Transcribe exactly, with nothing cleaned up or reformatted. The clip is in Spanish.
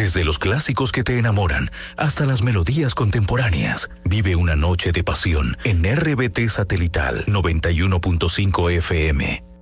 Desde los clásicos que te enamoran hasta las melodías contemporáneas, vive una noche de pasión en R B T Satelital noventa y uno punto cinco F M.